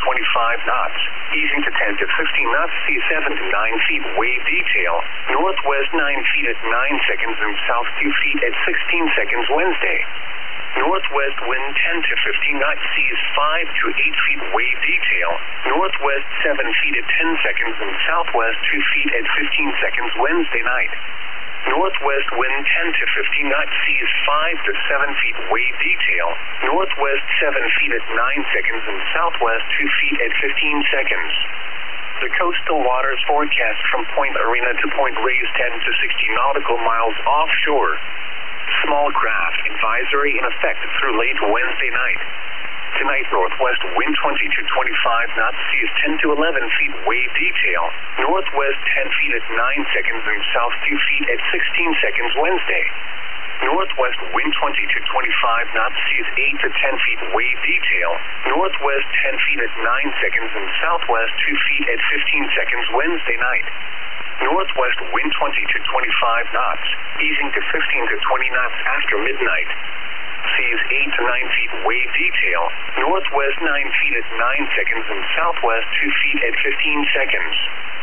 25 knots. Easing to 10 to 15 knots, seas 7 to 9 feet. Wave detail, northwest 9 feet at 9 seconds and south 2 feet at 16 seconds Wednesday. Northwest wind 10 to 15 knots, seas 5 to 8 feet. Wave detail, northwest 7 feet at 10 seconds and southwest 2 feet at 15 seconds Wednesday night. Northwest wind 10 to 15 knots, seas 5 to 7 feet. Wave detail, northwest 7 feet at 9 seconds and southwest 2 feet at 15 seconds. The coastal waters forecast from Point Arena to Point Reyes 10 to 60 nautical miles offshore. Small craft advisory in effect through late Wednesday night. Tonight, northwest wind 20 to 25 knots, seas 10 to 11 feet. Wave detail, northwest 10 feet at 9 seconds and south 2 feet at 16 seconds Wednesday. Northwest wind 20 to 25 knots, seas 8 to 10 feet. Wave detail, northwest 10 feet at 9 seconds and southwest 2 feet at 15 seconds Wednesday night. Northwest wind 20 to 25 knots, easing to 15 to 20 knots after midnight. Seas 8 to 9 feet. Wave detail, northwest 9 feet at 9 seconds and southwest 2 feet at 15 seconds.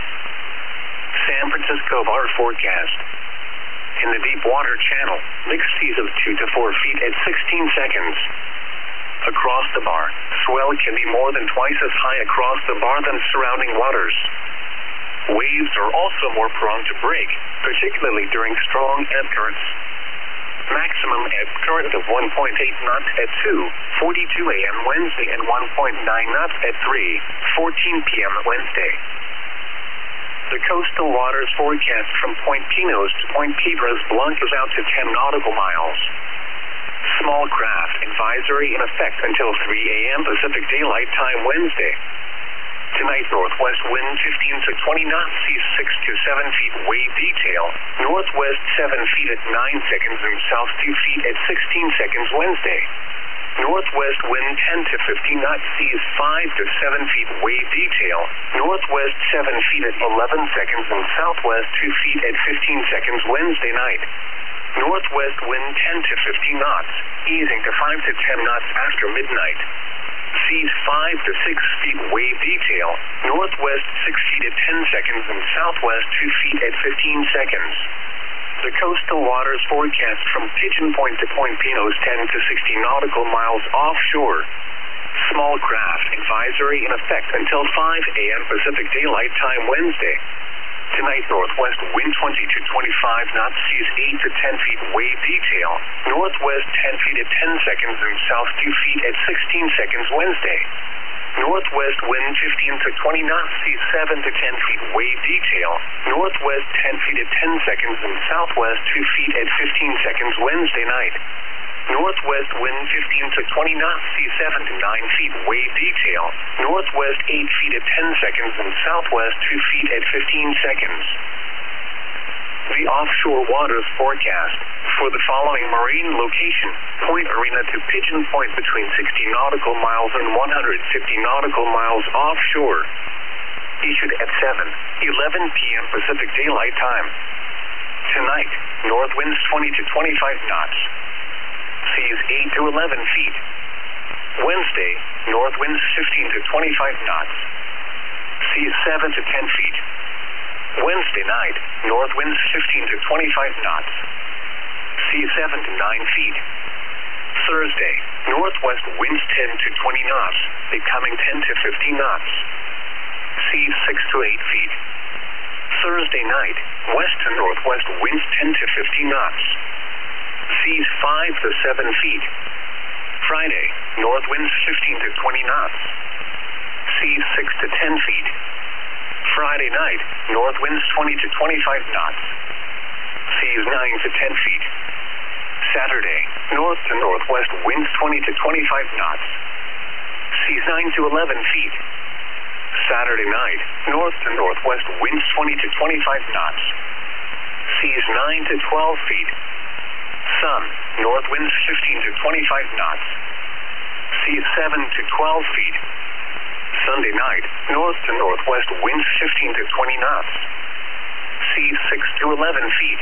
San Francisco bar forecast. In the deep water channel, mixed seas of 2 to 4 feet at 16 seconds. Across the bar, swell can be more than twice as high across the bar than surrounding waters. Waves are also more prone to break, particularly during strong ebb currents. Maximum ebb current of 1.8 knots at 2:42 a.m. Wednesday and 1.9 knots at 3:14 p.m. Wednesday. The coastal waters forecast from Point Pinos to Point Piedras Blancas out to 10 nautical miles. Small craft advisory in effect until 3 a.m. Pacific Daylight Time Wednesday. Tonight, northwest wind 15 to 20 knots, seas 6 to 7 feet. Wave detail, northwest 7 feet at 9 seconds and south 2 feet at 16 seconds Wednesday. Northwest wind 10 to 15 knots, seas 5 to 7 feet. Wave detail, northwest 7 feet at 11 seconds and southwest 2 feet at 15 seconds Wednesday night. Northwest wind 10 to 15 knots, easing to 5 to 10 knots after midnight. Seas 5 to 6 feet. Wave detail, northwest 6 feet at 10 seconds and southwest 2 feet at 15 seconds. The coastal waters forecast from Pigeon Point to Point Pinos 10 to 60 nautical miles offshore. Small craft advisory in effect until 5 a.m. Pacific Daylight Time Wednesday. Tonight, northwest wind 20 to 25 knots, seas 8 to 10 feet. Wave detail, northwest 10 feet at 10 seconds and south 2 feet at 16 seconds Wednesday. Northwest wind 15 to 20 knots, seas 7 to 10 feet. Wave detail, northwest 10 feet at 10 seconds and southwest 2 feet at 15 seconds Wednesday night. Northwest wind 15 to 20 knots, seas 7 to 9 feet. Wave detail, northwest 8 feet at 10 seconds and southwest 2 feet at 15 seconds. The offshore waters forecast for the following marine location: Point Arena to Pigeon Point between 60 nautical miles and 150 nautical miles offshore. Issued at 7:11 p.m. Pacific Daylight Time. Tonight, north winds 20 to 25 knots. Seas 8 to 11 feet. Wednesday, north winds 15 to 25 knots. Seas 7 to 10 feet. Wednesday night, north winds 15 to 25 knots. Seas 7 to 9 feet. Thursday, northwest winds 10 to 20 knots, becoming 10 to 15 knots. Seas 6 to 8 feet. Thursday night, west to northwest winds 10 to 15 knots. Seas 5 to 7 feet. Friday, north winds 15 to 20 knots. Seas 6 to 10 feet. Friday night, north winds 20 to 25 knots. Seas 9 to 10 feet. Saturday, north to northwest winds 20 to 25 knots. Seas 9 to 11 feet. Saturday night, north to northwest winds 20 to 25 knots. Seas 9 to 12 feet. Sun, north winds 15 to 25 knots. Seas 7 to 12 feet. Sunday night, north to northwest winds 15 to 20 knots. Seas 6 to 11 feet.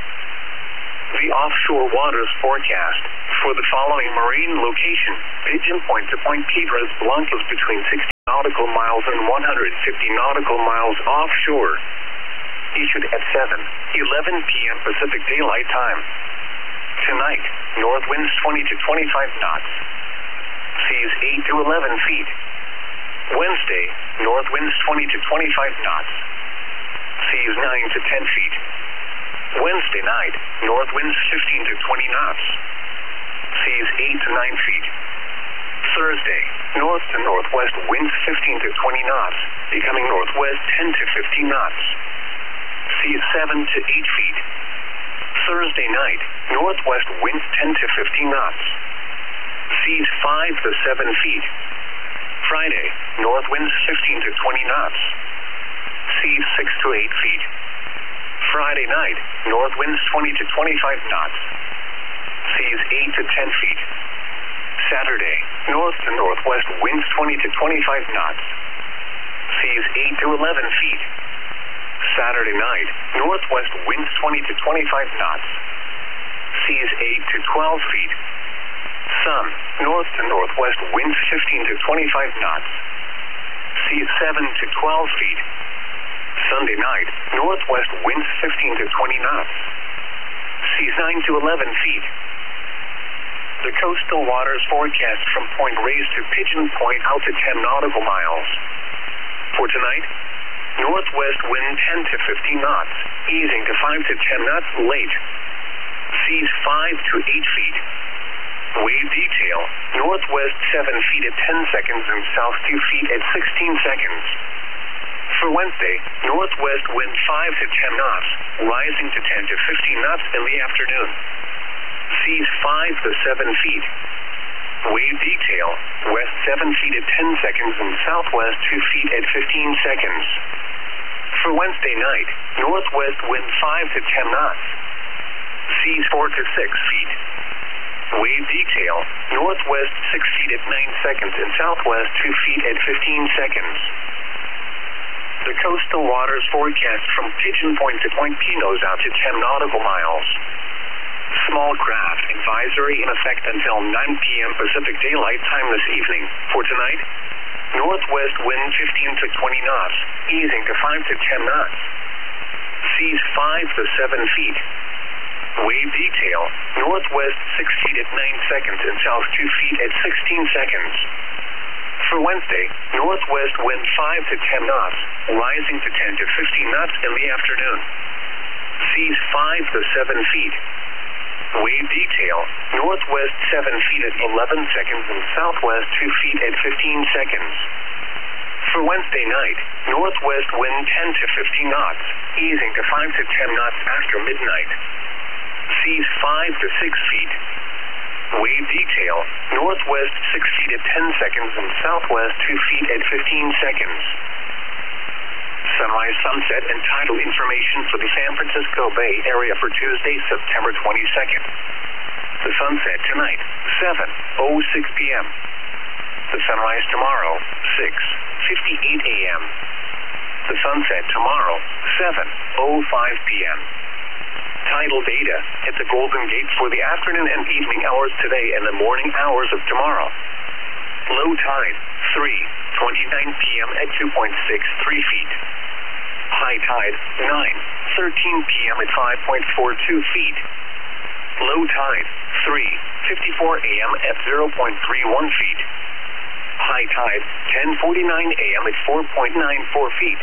The offshore waters forecast for the following marine location: Pigeon Point to Point Piedras Blancas between 60 nautical miles and 150 nautical miles offshore. Issued at 7:11 p.m. Pacific Daylight Time. Tonight, north winds 20 to 25 knots. Seas 8 to 11 feet. Wednesday, north winds 20 to 25 knots. Seas 9 to 10 feet. Wednesday night, north winds 15 to 20 knots. Seas 8 to 9 feet. Thursday, north to northwest winds 15 to 20 knots, becoming northwest 10 to 15 knots. Seas 7 to 8 feet. Thursday night, northwest winds 10 to 15 knots. Seas 5 to 7 feet. Friday, north winds 15 to 20 knots. Seas 6 to 8 feet. Friday night, north winds 20 to 25 knots. Seas 8 to 10 feet. Saturday, north to northwest winds 20 to 25 knots. Seas 8 to 11 feet. Saturday night, northwest winds 20 to 25 knots. Seas 8 to 12 feet. Sun, north to northwest winds 15 to 25 knots. Seas 7 to 12 feet. Sunday night, northwest winds 15 to 20 knots. Seas 9 to 11 feet. The coastal waters forecast from Point Reyes to Pigeon Point out to 10 nautical miles. For tonight, northwest wind 10 to 15 knots, easing to 5 to 10 knots late. Seas 5 to 8 feet. Wave detail, northwest 7 feet at 10 seconds and south 2 feet at 16 seconds. For Wednesday, northwest wind 5 to 10 knots, rising to 10 to 15 knots in the afternoon. Seas 5 to 7 feet. Wave detail, west 7 feet at 10 seconds and southwest 2 feet at 15 seconds. For Wednesday night, northwest wind 5 to 10 knots. Seas 4 to 6 feet. Wave detail, northwest 6 feet at 9 seconds and southwest 2 feet at 15 seconds. The coastal waters forecast from Pigeon Point to Point Pinos out to 10 nautical miles. Small craft advisory in effect until 9 p.m. Pacific Daylight Time this evening. For tonight, northwest wind 15 to 20 knots, easing to 5 to 10 knots. Seas 5 to 7 feet. Wave detail, northwest 6 feet at 9 seconds and south 2 feet at 16 seconds. For Wednesday, northwest wind 5 to 10 knots, rising to 10 to 15 knots in the afternoon. Seas 5 to 7 feet. Wave detail, northwest 7 feet at 11 seconds and southwest 2 feet at 15 seconds. For Wednesday night, northwest wind 10 to 15 knots, easing to 5 to 10 knots after midnight. Seas 5 to 6 feet. Wave detail, northwest 6 feet at 10 seconds and southwest 2 feet at 15 seconds. Sunrise, sunset, and tidal information for the San Francisco Bay Area for Tuesday, September 22nd. The sunset tonight, 7:06 p.m. The sunrise tomorrow, 6:58 a.m. The sunset tomorrow, 7:05 p.m. Tidal data at the Golden Gate for the afternoon and evening hours today and the morning hours of tomorrow. Low tide, 3:29 p.m. at 2.63 feet. High tide, 9:13 p.m. at 5.42 feet. Low tide, 3:54 a.m. at 0.31 feet. High tide, 10:49 a.m. at 4.94 feet.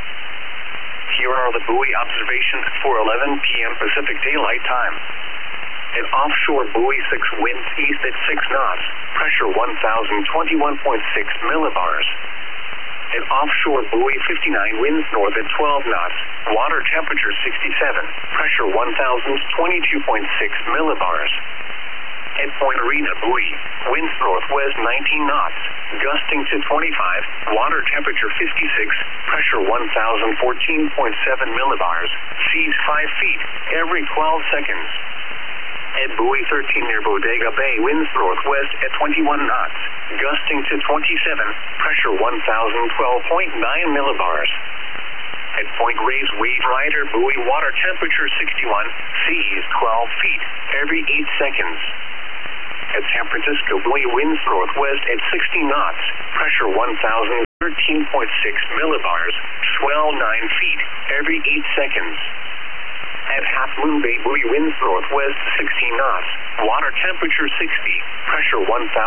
Here are the buoy observations for 11 p.m. Pacific Daylight Time. An offshore buoy 6 winds east at 6 knots, pressure 1,021.6 millibars. An offshore buoy 59 winds north at 12 knots, water temperature 67, pressure 1,022.6 millibars. At Point Arena buoy, winds northwest 19 knots, gusting to 25, water temperature 56, pressure 1,014.7 millibars, seas 5 feet every 12 seconds. At buoy 13 near Bodega Bay, winds northwest at 21 knots, gusting to 27, pressure 1,012.9 millibars. At Point Reyes Wave Rider buoy, water temperature 61, seas 12 feet every 8 seconds. At San Francisco buoy, winds northwest at 60 knots, pressure 1,000. 13.6 millibars, swell 9 feet every 8 seconds. At Half Moon Bay, buoy winds northwest 16 knots, water temperature 60, pressure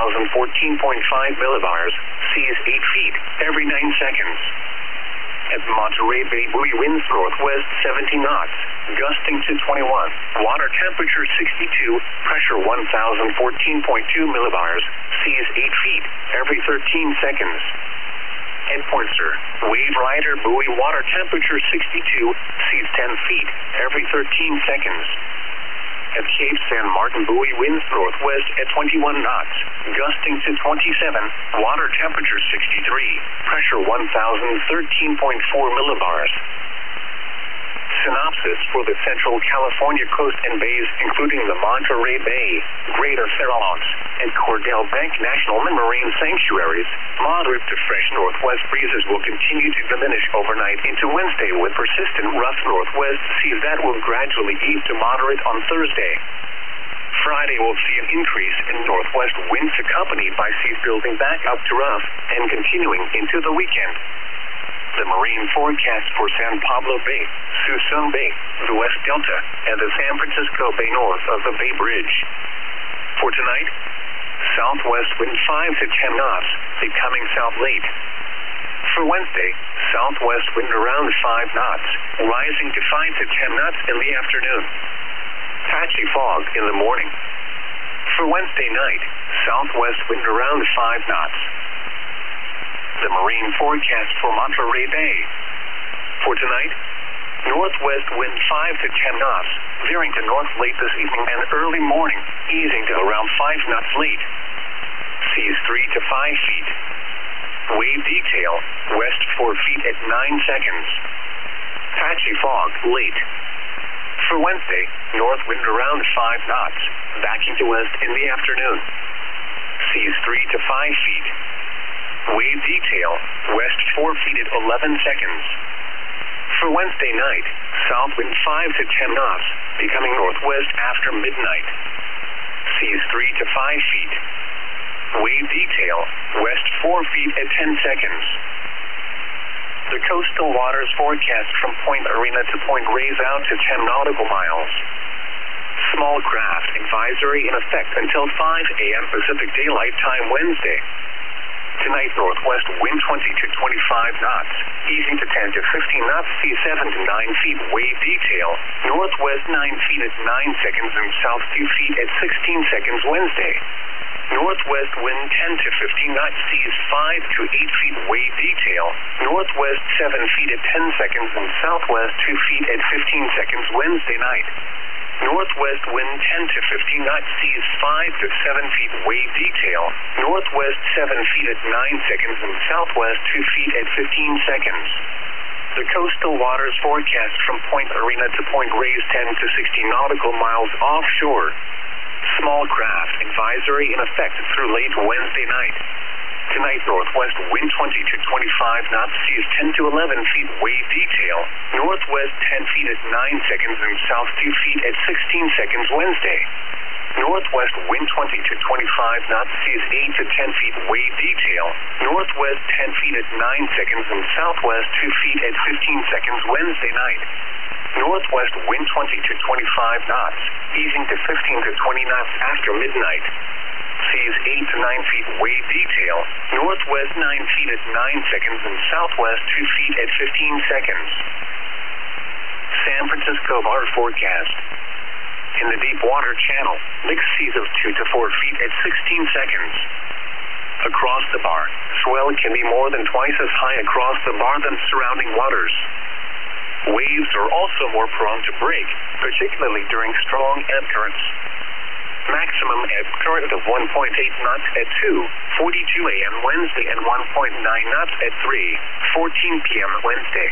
1014.5 millibars, seas 8 feet every 9 seconds. At Monterey Bay, buoy winds northwest 17 knots, gusting to 21, water temperature 62, pressure 1014.2 millibars, seas 8 feet every 13 seconds. At Pointer, wave rider buoy, water temperature 62, seas 10 feet every 13 seconds. At Cape San Martin, buoy winds northwest at 21 knots, gusting to 27, water temperature 63, pressure 1013.4 millibars. Synopsis for the Central California coast and bays, including the Monterey Bay, Greater Farallones, and Cordell Bank National Marine Sanctuaries, moderate to fresh northwest breezes will continue to diminish overnight into Wednesday with persistent rough northwest seas that will gradually ease to moderate on Thursday. Friday will see an increase in northwest winds accompanied by seas building back up to rough and continuing into the weekend. The marine forecast for San Pablo Bay, Suisun Bay, the West Delta, and the San Francisco Bay north of the Bay Bridge. For tonight, southwest wind 5 to 10 knots, becoming south late. For Wednesday, southwest wind around 5 knots, rising to 5 to 10 knots in the afternoon. Patchy fog in the morning. For Wednesday night, southwest wind around 5 knots. The marine forecast for Monterey Bay. For tonight, northwest wind 5 to 10 knots, veering to north late this evening and early morning, easing to around 5 knots late. Seas 3 to 5 feet. Wave detail, west 4 feet at 9 seconds. Patchy fog late. For Wednesday, north wind around 5 knots, backing to west in the afternoon. Seas 3 to 5 feet. Wave detail, west 4 feet at 11 seconds. For Wednesday night, south wind 5 to 10 knots, becoming northwest after midnight. Seas 3 to 5 feet. Wave detail, west 4 feet at 10 seconds. The coastal waters forecast from Point Arena to Point Reyes out to 10 nautical miles. Small craft advisory in effect until 5 a.m. Pacific Daylight Time Wednesday. Tonight, northwest wind 20 to 25 knots, easing to 10 to 15 knots, seas 7 to 9 feet, wave detail, northwest 9 feet at 9 seconds and south 2 feet at 16 seconds Wednesday. Northwest wind 10 to 15 knots, seas 5 to 8 feet, wave detail, northwest 7 feet at 10 seconds and southwest 2 feet at 15 seconds Wednesday night. Northwest wind 10 to 15 knots, seas 5 to 7 feet, wave detail, northwest 7 feet at 9 seconds and southwest 2 feet at 15 seconds. The coastal waters forecast from Point Arena to Point Reyes 10 to 16 nautical miles offshore. Small craft advisory in effect through late Wednesday night. Tonight, northwest wind 20 to 25 knots, seas 10 to 11 feet, wave detail, northwest 10 feet at 9 seconds and south 2 feet at 16 seconds Wednesday. Northwest wind 20 to 25 knots, seas 8 to 10 feet, wave detail, northwest 10 feet at 9 seconds and southwest 2 feet at 15 seconds Wednesday night. Northwest wind 20 to 25 knots, easing to 15 to 20 knots after midnight. Seas 8 to 9 feet, wave detail, northwest 9 feet at 9 seconds and southwest 2 feet at 15 seconds. San Francisco bar forecast. In the deep water channel, mixed seas of 2 to 4 feet at 16 seconds. Across the bar, swell can be more than twice as high across the bar than surrounding waters. Waves are also more prone to break, particularly during strong ebb currents. Maximum ebb current of 1.8 knots at 2:42 a.m. Wednesday and 1.9 knots at 3:14 p.m. Wednesday.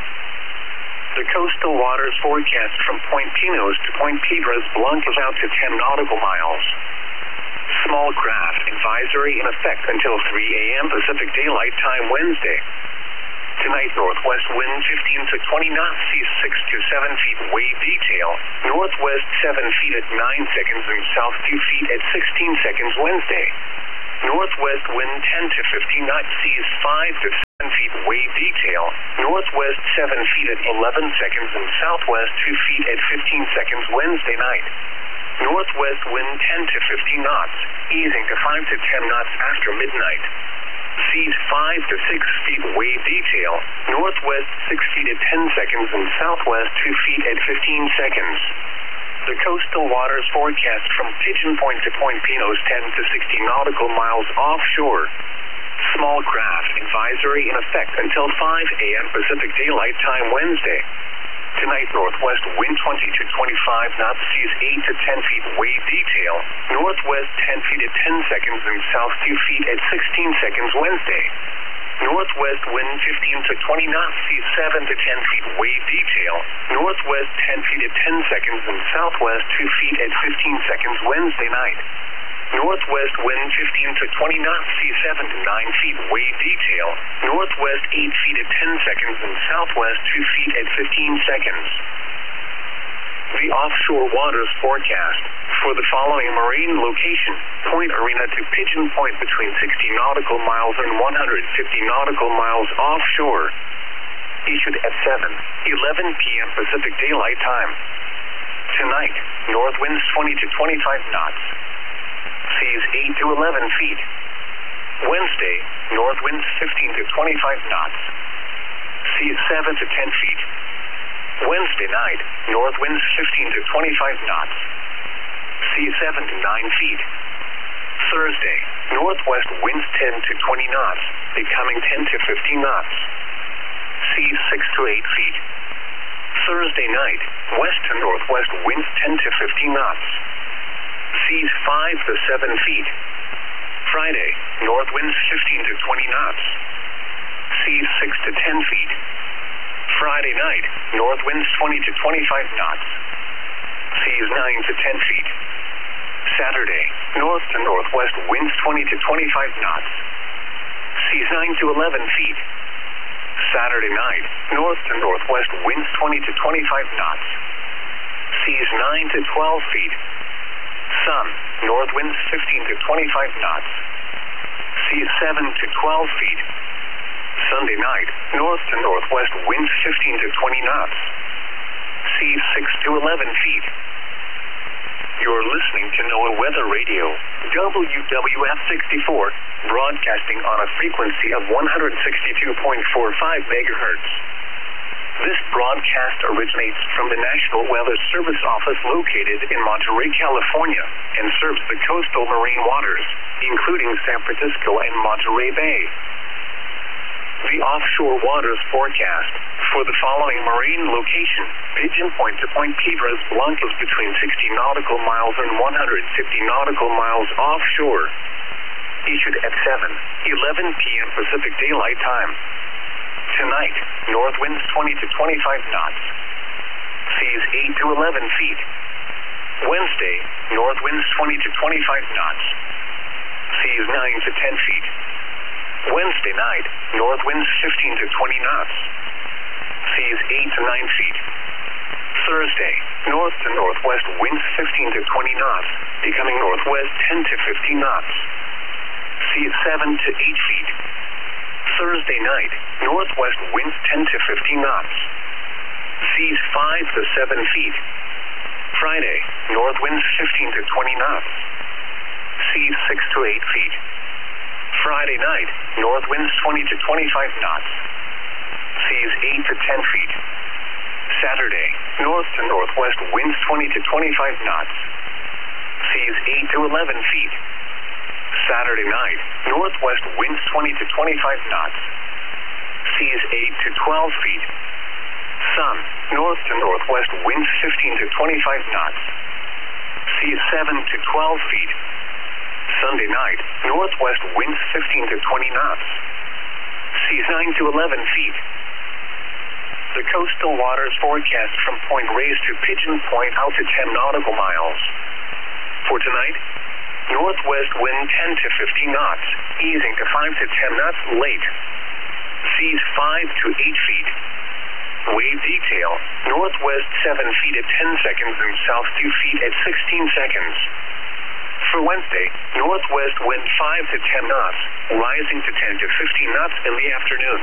The coastal waters forecast from Point Pinos to Point Piedras Blancas out to 10 nautical miles. Small craft advisory in effect until 3 a.m. Pacific Daylight Time Wednesday. Tonight, northwest wind 15 to 20 knots, seas 6 to 7 feet, wave detail, northwest 7 feet at 9 seconds and south 2 feet at 16 seconds Wednesday. Northwest wind 10 to 15 knots, seas 5 to feet wave detail, northwest 7 feet at 11 seconds and southwest 2 feet at 15 seconds Wednesday night. Northwest wind 10 to 15 knots, easing to 5 to 10 knots after midnight. Seas 5 to 6 feet wave detail, northwest 6 feet at 10 seconds and southwest 2 feet at 15 seconds. The coastal waters forecast from Pigeon Point to Point Pinos 10 to 60 nautical miles offshore. Small craft advisory in effect until 5 a.m. Pacific Daylight Time Wednesday. Tonight, northwest wind 20 to 25 knots, seas 8 to 10 feet wave detail, northwest 10 feet at 10 seconds and south 2 feet at 16 seconds Wednesday. Northwest wind 15 to 20 knots, seas 7 to 10 feet wave detail, northwest 10 feet at 10 seconds and southwest 2 feet at 15 seconds Wednesday night. Northwest wind 15 to 20 knots, seas 7 to 9 feet wave detail, northwest 8 feet at 10 seconds and southwest 2 feet at 15 seconds. The offshore waters forecast for the following marine location: Point Arena to Pigeon Point between 60 nautical miles and 150 nautical miles offshore. Issued at 7:11 p.m. Pacific Daylight Time. Tonight, north winds 20 to 25 knots. Seas 8 to 11 feet. Wednesday, north winds 15 to 25 knots. Seas 7 to 10 feet. Wednesday night, north winds 15 to 25 knots. Seas 7 to 9 feet. Thursday, northwest winds 10 to 20 knots, becoming 10 to 15 knots. Seas 6 to 8 feet. Thursday night, west to northwest winds 10 to 15 knots. Seas 5 to 7 feet. Friday, north winds 15 to 20 knots. Seas 6 to 10 feet. Friday night, north winds 20 to 25 knots. Seas 9 to 10 feet. Saturday, north to northwest winds 20 to 25 knots. Seas 9 to 11 feet. Saturday night, north to northwest winds 20 to 25 knots. Seas 9 to 12 feet. Sun, north winds 15 to 25 knots. Seas 7 to 12 feet. Sunday night, north to northwest winds 15 to 20 knots. Seas 6 to 11 feet. You're listening to NOAA Weather Radio, WWF 64, broadcasting on a frequency of 162.45 megahertz. This broadcast originates from the National Weather Service Office located in Monterey, California, and serves the coastal marine waters, including San Francisco and Monterey Bay. The offshore waters forecast for the following marine location: Pigeon Point to Point Piedras Blancas between 60 nautical miles and 150 nautical miles offshore. Issued at 7:11 p.m. Pacific Daylight Time. Tonight, north winds 20 to 25 knots. Seas 8 to 11 feet. Wednesday, north winds 20 to 25 knots. Seas 9 to 10 feet. Wednesday night, north winds 15 to 20 knots. Seas 8 to 9 feet. Thursday, north to northwest winds 15 to 20 knots, becoming northwest 10 to 15 knots. Seas 7 to 8 feet. Thursday night, northwest winds 10 to 15 knots. Seas 5 to 7 feet. Friday, north winds 15 to 20 knots. Seas 6 to 8 feet. Friday night, north winds 20 to 25 knots. Seas 8 to 10 feet. Saturday, north to northwest winds 20 to 25 knots. Seas 8 to 11 feet. Saturday night, northwest winds 20 to 25 knots. Seas 8 to 12 feet. Sun, north to northwest winds 15 to 25 knots. Seas 7 to 12 feet. Sunday night, northwest winds 15 to 20 knots. Seas 9 to 11 feet. The coastal waters forecast from Point Reyes to Pigeon Point out to 10 nautical miles. For tonight, northwest wind 10 to 15 knots, easing to 5 to 10 knots late. Seas 5 to 8 feet. Wave detail, northwest 7 feet at 10 seconds and south 2 feet at 16 seconds. For Wednesday, northwest wind 5 to 10 knots, rising to 10 to 15 knots in the afternoon.